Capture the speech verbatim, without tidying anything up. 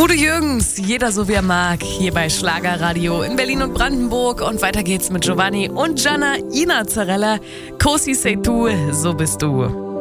Udo Jürgens, jeder so wie er mag, hier bei Schlagerradio in Berlin und Brandenburg. Und weiter geht's mit Giovanni und Gianna Ina Zarella. Cosi sei tu, so bist du.